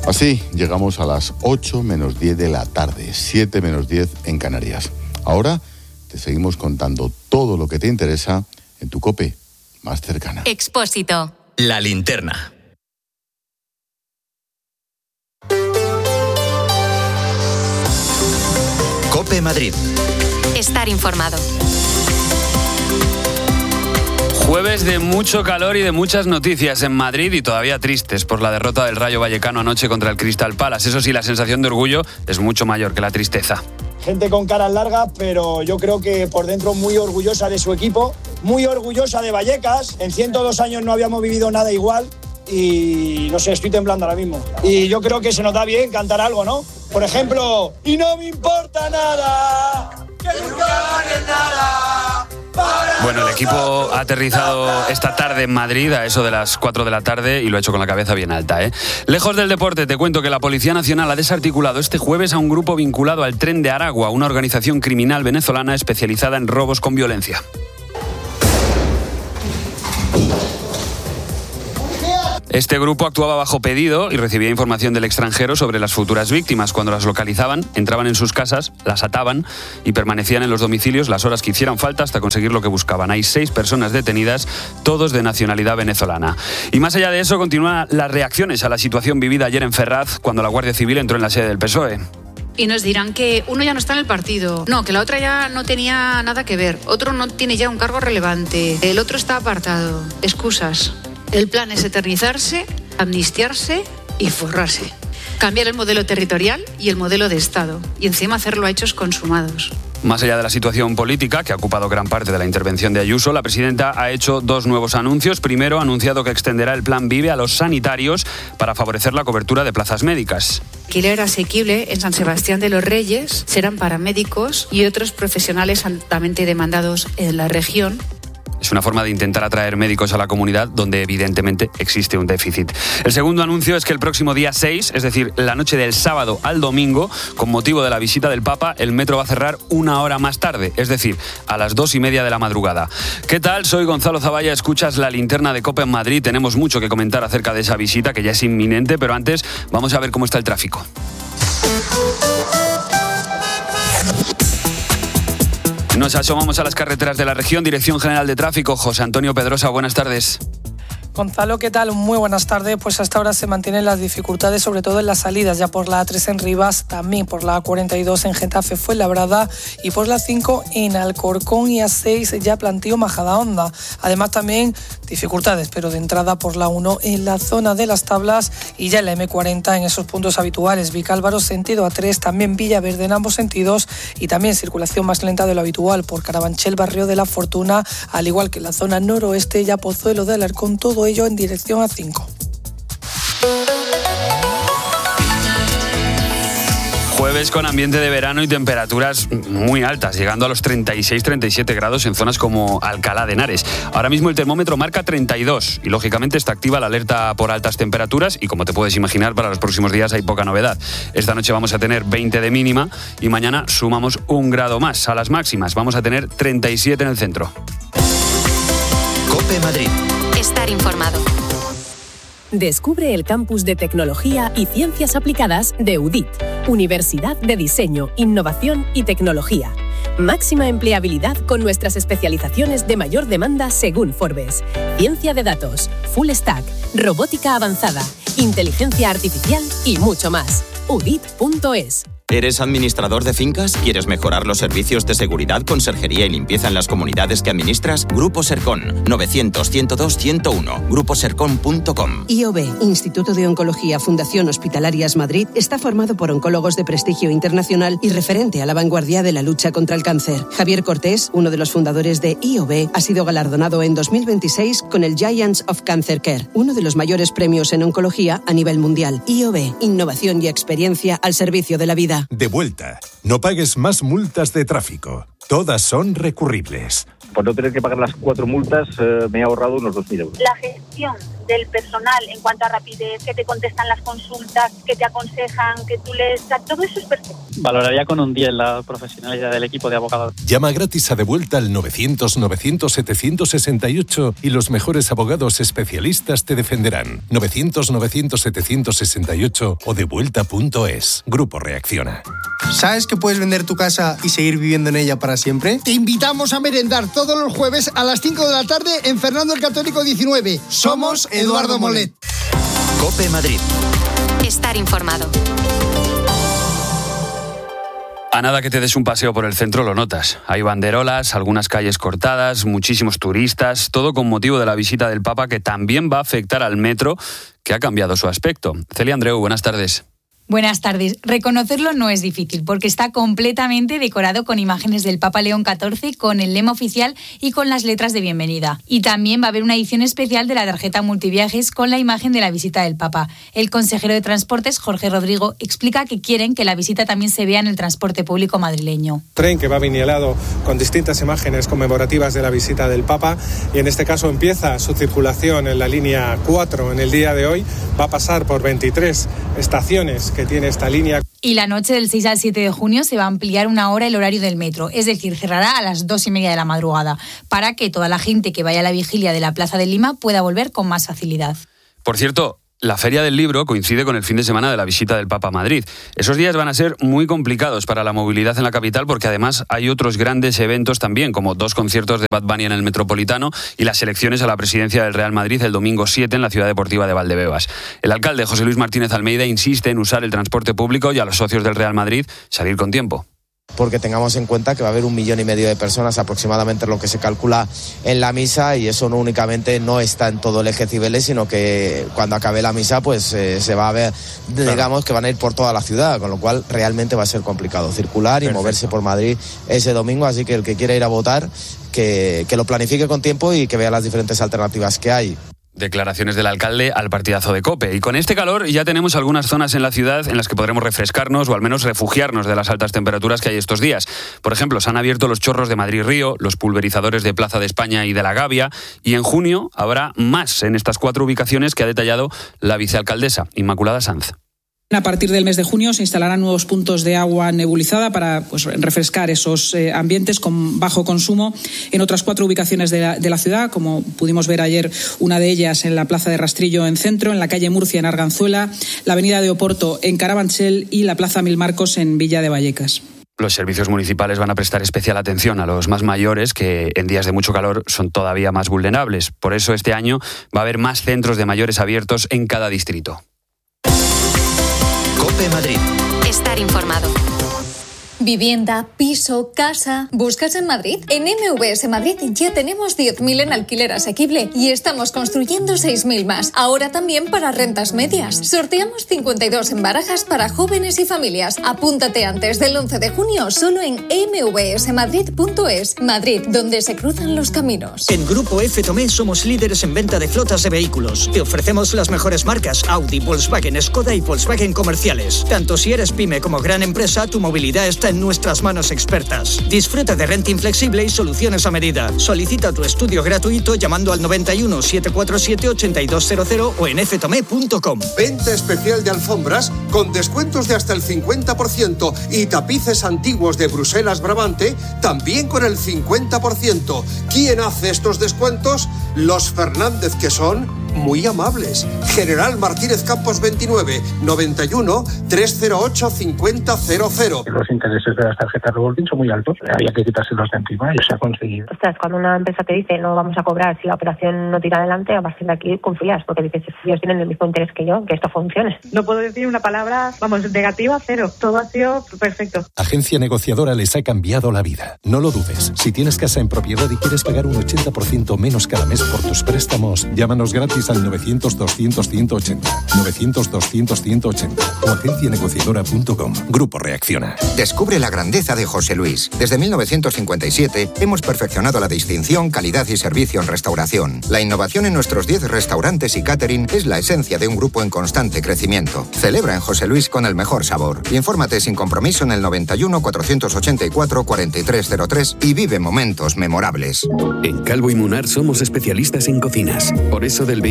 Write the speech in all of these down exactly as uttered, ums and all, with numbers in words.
Así llegamos a las ocho menos diez de la tarde, siete menos diez en Canarias. Ahora te seguimos contando todo lo que te interesa en tu COPE más cercana. Expósito. La linterna. COPE Madrid. Estar informado. Jueves de mucho calor y de muchas noticias en Madrid y todavía tristes por la derrota del Rayo Vallecano anoche contra el Crystal Palace. Eso sí, la sensación de orgullo es mucho mayor que la tristeza. Gente con caras largas, pero yo creo que por dentro muy orgullosa de su equipo, muy orgullosa de Vallecas. En ciento dos años no habíamos vivido nada igual y no sé, estoy temblando ahora mismo. Y yo creo que se nos da bien cantar algo, ¿no? Por ejemplo, y no me importa nada, que nunca ganes nada. Bueno, el equipo ha aterrizado esta tarde en Madrid a eso de las cuatro de la tarde y lo ha hecho con la cabeza bien alta, ¿eh? Lejos del deporte, te cuento que la Policía Nacional ha desarticulado este jueves a un grupo vinculado al Tren de Aragua, una organización criminal venezolana especializada en robos con violencia. Este grupo actuaba bajo pedido y recibía información del extranjero sobre las futuras víctimas. Cuando las localizaban, entraban en sus casas, las ataban y permanecían en los domicilios las horas que hicieran falta hasta conseguir lo que buscaban. Hay seis personas detenidas, todos de nacionalidad venezolana. Y más allá de eso, continúan las reacciones a la situación vivida ayer en Ferraz, cuando la Guardia Civil entró en la sede del P S O E. Y nos dirán que uno ya no está en el partido, no, que la otra ya no tenía nada que ver, otro no tiene ya un cargo relevante, el otro está apartado. Excusas. El plan es eternizarse, amnistiarse y forrarse. Cambiar el modelo territorial y el modelo de Estado. Y encima hacerlo a hechos consumados. Más allá de la situación política, que ha ocupado gran parte de la intervención de Ayuso, la presidenta ha hecho dos nuevos anuncios. Primero, ha anunciado que extenderá el plan Vive a los sanitarios para favorecer la cobertura de plazas médicas. Alquiler asequible en San Sebastián de los Reyes serán para médicos y otros profesionales altamente demandados en la región. Es una forma de intentar atraer médicos a la comunidad donde evidentemente existe un déficit. El segundo anuncio es que el próximo día seis, es decir, la noche del sábado al domingo, con motivo de la visita del Papa, el metro va a cerrar una hora más tarde, es decir, a las dos y media de la madrugada. ¿Qué tal? Soy Gonzalo Zavalla, escuchas la linterna de COPE en Madrid. Tenemos mucho que comentar acerca de esa visita que ya es inminente, pero antes vamos a ver cómo está el tráfico. Nos asomamos a las carreteras de la región. Dirección General de Tráfico, José Antonio Pedrosa, buenas tardes. Gonzalo, ¿qué tal? Muy buenas tardes. Pues hasta ahora se mantienen las dificultades, sobre todo en las salidas, ya por la A tres en Rivas, también por la A cuarenta y dos en Getafe Fuenlabrada y por la cinco en Alcorcón y A seis ya Plantío Majadahonda. Además también dificultades, pero de entrada por la uno en la zona de las Tablas y ya en la eme cuarenta en esos puntos habituales. Vicálvaro sentido A tres, también Villaverde en ambos sentidos y también circulación más lenta de lo habitual por Carabanchel, Barrio de la Fortuna, al igual que en la zona noroeste, ya Pozuelo de Alarcón, todo ello en dirección A cinco. Jueves con ambiente de verano y temperaturas muy altas, llegando a los treinta y seis treinta y siete grados en zonas como Alcalá de Henares. Ahora mismo el termómetro marca treinta y dos y lógicamente está activa la alerta por altas temperaturas y como te puedes imaginar, para los próximos días hay poca novedad. Esta noche vamos a tener veinte de mínima y mañana sumamos un grado más a las máximas. Vamos a tener treinta y siete en el centro. COPE Madrid. Estar informado. Descubre el campus de tecnología y ciencias aplicadas de U D I T, Universidad de Diseño, Innovación y Tecnología. Máxima empleabilidad con nuestras especializaciones de mayor demanda según Forbes. Ciencia de datos, full stack, robótica avanzada, inteligencia artificial y mucho más. U D I T punto es. ¿Eres administrador de fincas? ¿Quieres mejorar los servicios de seguridad, conserjería y limpieza en las comunidades que administras? Grupo Sercon, novecientos, ciento dos, ciento uno, grupo sercon punto com. I O B, Instituto de Oncología Fundación Hospitalarias Madrid, está formado por oncólogos de prestigio internacional y referente a la vanguardia de la lucha contra el cáncer. Javier Cortés, uno de los fundadores de I O B, ha sido galardonado en dos mil veintiséis con el Giants of Cancer Care, uno de los mayores premios en oncología a nivel mundial. I O B, innovación y experiencia al servicio de la vida. De vuelta. No pagues más multas de tráfico. Todas son recurribles. Por no tener que pagar las cuatro multas, eh, me he ahorrado unos dos mil euros. La gestión del personal en cuanto a rapidez, que te contestan las consultas, que te aconsejan, que tú les... Todo eso es perfecto. Valoraría con un diez la profesionalidad del equipo de abogados. Llama gratis a Devuelta al novecientos novecientos setecientos sesenta y ocho y los mejores abogados especialistas te defenderán. novecientos novecientos setecientos sesenta y ocho o devuelta punto es. Grupo Reacciona. ¿Sabes que puedes vender tu casa y seguir viviendo en ella para siempre? Te invitamos a merendar todos los jueves a las cinco de la tarde en Fernando el Católico diecinueve. Somos Eduardo Molet. COPE Madrid. Estar informado. A nada que te des un paseo por el centro lo notas. Hay banderolas, algunas calles cortadas, muchísimos turistas, todo con motivo de la visita del Papa que también va a afectar al metro, que ha cambiado su aspecto. Celia Andreu, buenas tardes. Buenas tardes. Reconocerlo no es difícil porque está completamente decorado con imágenes del Papa León catorce, con el lema oficial y con las letras de bienvenida. Y también va a haber una edición especial de la tarjeta multiviajes con la imagen de la visita del Papa. El consejero de Transportes, Jorge Rodrigo, explica que quieren que la visita también se vea en el transporte público madrileño. Tren que va vinilado con distintas imágenes conmemorativas de la visita del Papa y en este caso empieza su circulación en la línea cuatro en el día de hoy. Va a pasar por veintitrés estaciones que tiene esta línea. Y la noche del seis al siete de junio se va a ampliar una hora el horario del metro, es decir, cerrará a las dos y media de la madrugada, para que toda la gente que vaya a la vigilia de la Plaza de Lima pueda volver con más facilidad. Por cierto, la Feria del Libro coincide con el fin de semana de la visita del Papa a Madrid. Esos días van a ser muy complicados para la movilidad en la capital porque además hay otros grandes eventos también, como dos conciertos de Bad Bunny en el Metropolitano y las elecciones a la presidencia del Real Madrid el domingo siete en la Ciudad Deportiva de Valdebebas. El alcalde José Luis Martínez Almeida insiste en usar el transporte público y a los socios del Real Madrid salir con tiempo. Porque tengamos en cuenta que va a haber un millón y medio de personas aproximadamente lo que se calcula en la misa y eso no únicamente no está en todo el eje Cibeles, sino que cuando acabe la misa pues eh, se va a ver, digamos que van a ir por toda la ciudad, con lo cual realmente va a ser complicado circular y Perfecto. moverse por Madrid ese domingo, así que el que quiera ir a votar que, que lo planifique con tiempo y que vea las diferentes alternativas que hay. Declaraciones del alcalde al partidazo de COPE. Y con este calor ya tenemos algunas zonas en la ciudad en las que podremos refrescarnos o al menos refugiarnos de las altas temperaturas que hay estos días. Por ejemplo, se han abierto los chorros de Madrid-Río, los pulverizadores de Plaza de España y de la Gavia, y en junio habrá más en estas cuatro ubicaciones que ha detallado la vicealcaldesa, Inmaculada Sanz. A partir del mes de junio se instalarán nuevos puntos de agua nebulizada para pues, refrescar esos eh, ambientes con bajo consumo en otras cuatro ubicaciones de la, de la ciudad, como pudimos ver ayer, una de ellas en la Plaza de Rastrillo en Centro, en la calle Murcia en Arganzuela, la avenida de Oporto en Carabanchel y la Plaza Mil Marcos en Villa de Vallecas. Los servicios municipales van a prestar especial atención a los más mayores que en días de mucho calor son todavía más vulnerables. Por eso este año va a haber más centros de mayores abiertos en cada distrito. COPE Madrid. Estar informado. Vivienda, piso, casa. ¿Buscas en Madrid? En M V S Madrid ya tenemos diez mil en alquiler asequible y estamos construyendo seis mil más. Ahora también para rentas medias. Sorteamos cincuenta y dos en barajas para jóvenes y familias. Apúntate antes del once de junio solo en eme ve ese madrid punto es. Madrid, donde se cruzan los caminos. En Grupo F Tomé somos líderes en venta de flotas de vehículos. Te ofrecemos las mejores marcas Audi, Volkswagen, Skoda y Volkswagen comerciales. Tanto si eres pyme como gran empresa, tu movilidad está en nuestras manos expertas. Disfruta de renting flexible y soluciones a medida. Solicita tu estudio gratuito llamando al noventa y uno, setecientos cuarenta y siete, ochenta y dos cero cero o en f tomé punto com. Venta especial de alfombras con descuentos de hasta el cincuenta por ciento y tapices antiguos de Bruselas Brabante también con el cincuenta por ciento. ¿Quién hace estos descuentos? Los Fernández, que son muy amables. General Martínez Campos veintinueve, noventa y uno, trescientos ocho, cincuenta cero cero. Los intereses de las tarjetas revolving son muy altos, había que quitárselos de encima y se ha conseguido. Ostras, cuando una empresa te dice no vamos a cobrar si la operación no tira adelante, a partir de aquí confías, porque dices, ellos tienen el mismo interés que yo, que esto funcione. No puedo decir una palabra, vamos, negativa, cero. Todo ha sido perfecto. Agencia Negociadora les ha cambiado la vida. No lo dudes. Si tienes casa en propiedad y quieres pagar un ochenta por ciento menos cada mes por tus préstamos, llámanos gratis al novecientos, doscientos, ciento ochenta. novecientos, doscientos, ciento ochenta o agencia negociadora punto com. Grupo Reacciona. Descubre la grandeza de José Luis. Desde mil novecientos cincuenta y siete hemos perfeccionado la distinción, calidad y servicio en restauración. La innovación en nuestros diez restaurantes y catering es la esencia de un grupo en constante crecimiento. Celebra en José Luis con el mejor sabor. Infórmate sin compromiso en el noventa y uno, cuatrocientos ochenta y cuatro, cuarenta y tres cero tres y vive momentos memorables. En Calvo y Munar somos especialistas en cocinas. Por eso del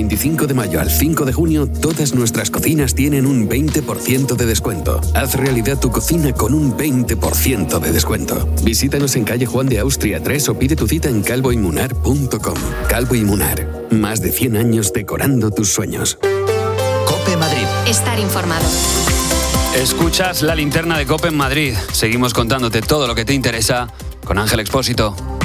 veinticinco de mayo al cinco de junio, todas nuestras cocinas tienen un veinte por ciento de descuento. Haz realidad tu cocina con un veinte por ciento de descuento. Visítanos en calle Juan de Austria tres o pide tu cita en calvo y munar punto com. Calvo y Munar, más de cien años decorando tus sueños. COPE Madrid. Estar informado. Escuchas la linterna de COPE en Madrid. Seguimos contándote todo lo que te interesa con Ángel Expósito.